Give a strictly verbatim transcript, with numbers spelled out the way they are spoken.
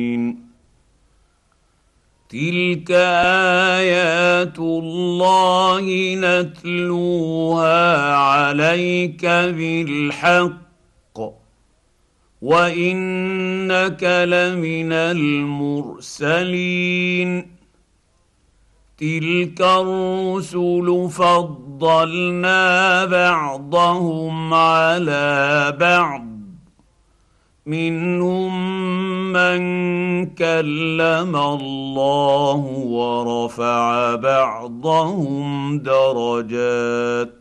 تلك ايات الله نتلوها عليك بالحق وانك لمن المرسلين. تلك الرسل فضلنا بعضهم على بعض منهم من كلم الله ورفع بعضهم درجات